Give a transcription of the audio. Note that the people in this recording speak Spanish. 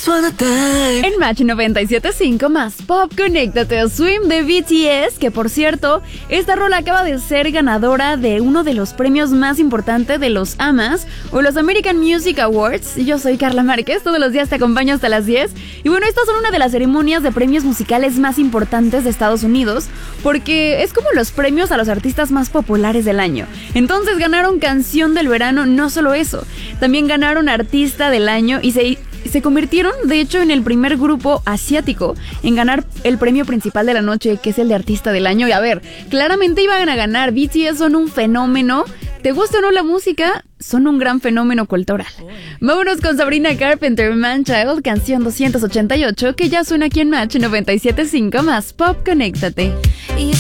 En Match 97.5 más Pop, conéctate a Swim de BTS, que por cierto, esta rola acaba de ser ganadora de uno de los premios más importantes de los AMAs o los American Music Awards. Yo soy Carla Márquez, todos los días te acompaño hasta las 10. Y bueno, estas son una de las ceremonias de premios musicales más importantes de Estados Unidos, porque es como los premios a los artistas más populares del año. Entonces ganaron Canción del Verano, no solo eso, también ganaron Artista del Año y se convirtieron, de hecho, en el primer grupo asiático en ganar el premio principal de la noche, que es el de Artista del Año. Y a ver, claramente iban a ganar. BTS son un fenómeno. ¿Te gusta o no la música? Son un gran fenómeno cultural. Vámonos con Sabrina Carpenter, Man Child, canción 288, que ya suena aquí en Match 97.5 más Pop, conéctate.